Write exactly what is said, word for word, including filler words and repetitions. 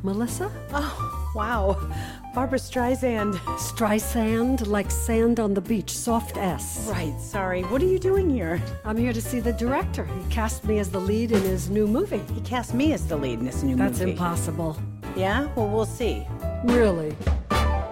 Melissa? Oh, wow. Barbara Streisand. Streisand, like sand on the beach, soft S. Right, sorry. What are you doing here? I'm here to see the director. He cast me as the lead in his new movie. He cast me as the lead in his new That's movie. impossible. Yeah? Well, we'll see. Really?